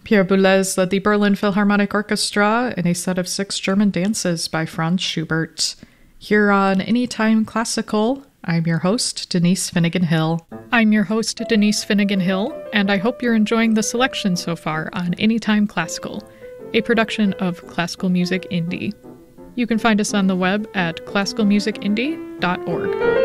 Pierre Boulez led the Berlin Philharmonic Orchestra in a set of 6 German dances by Franz Schubert. Here on Anytime Classical, I'm your host, Denise Finnegan-Hill. I'm your host, Denise Finnegan-Hill, and I hope you're enjoying the selection so far on Anytime Classical, a production of Classical Music Indie. You can find us on the web at classicalmusicindie.org.